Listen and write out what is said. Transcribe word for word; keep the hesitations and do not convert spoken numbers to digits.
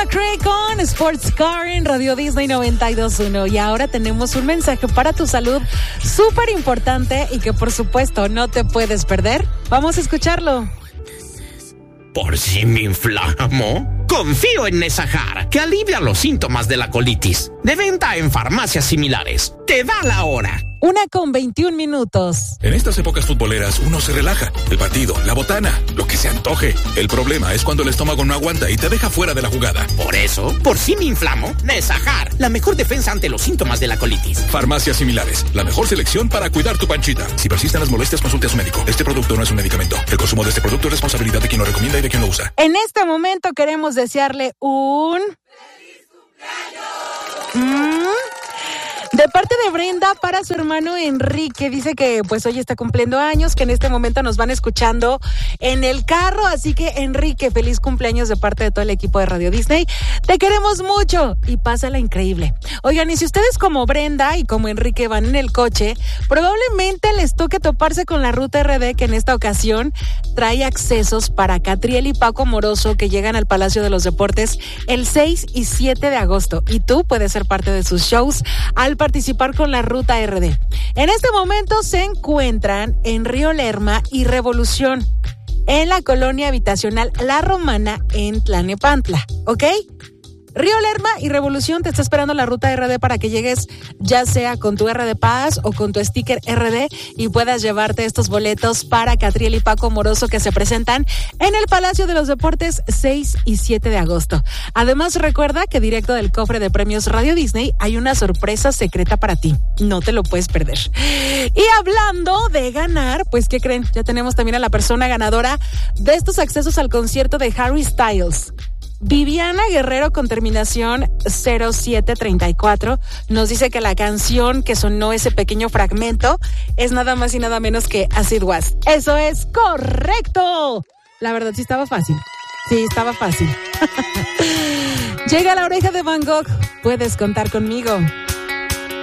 McRae con Sports Car en Radio Disney noventa y dos punto uno. Y ahora tenemos un mensaje para tu salud súper importante y que por supuesto no te puedes perder. Vamos a escucharlo. ¿Por si me inflamo? Confío en Nesajar, que alivia los síntomas de la colitis. De venta en farmacias similares. Te da la hora. Una con veintiún minutos. En estas épocas futboleras uno se relaja. El partido, la botana, lo que se antoje. El problema es cuando el estómago no aguanta y te deja fuera de la jugada. Por eso, por si me inflamo, Nesajar, la mejor defensa ante los síntomas de la colitis. Farmacias similares, la mejor selección para cuidar tu panchita. Si persisten las molestias, consulte a su médico. Este producto no es un medicamento. El consumo de este producto es responsabilidad de quien lo recomienda y de quien lo usa. En este momento queremos desearle un... ¡Feliz cumpleaños! ¿Mm? De parte de Brenda para su hermano Enrique, dice que pues hoy está cumpliendo años, que en este momento nos van escuchando en el carro, así que Enrique, feliz cumpleaños de parte de todo el equipo de Radio Disney, te queremos mucho y pásala increíble. Oigan, y si ustedes como Brenda y como Enrique van en el coche, probablemente les toque toparse con la Ruta R D, que en esta ocasión trae accesos para Catriel y Paco Moroso, que llegan al Palacio de los Deportes el seis y siete de agosto, y tú puedes ser parte de sus shows al participar con la Ruta R D. En este momento se encuentran en Río Lerma y Revolución, en la colonia habitacional La Romana en Tlalnepantla, ¿ok? Río Lerma y Revolución te está esperando la Ruta R D para que llegues ya sea con tu R D Pass o con tu sticker R D y puedas llevarte estos boletos para Catriel y Paco Moroso, que se presentan en el Palacio de los Deportes seis y siete de agosto. Además, recuerda que directo del cofre de premios Radio Disney hay una sorpresa secreta para ti. No te lo puedes perder. Y hablando de ganar, pues ¿qué creen? Ya tenemos también a la persona ganadora de estos accesos al concierto de Harry Styles. Viviana Guerrero, con terminación cero siete treinta y cuatro, nos dice que la canción que sonó ese pequeño fragmento es nada más y nada menos que As It Was. ¡Eso es correcto! La verdad sí estaba fácil. Sí, estaba fácil. Llega La Oreja de Van Gogh. Puedes contar conmigo.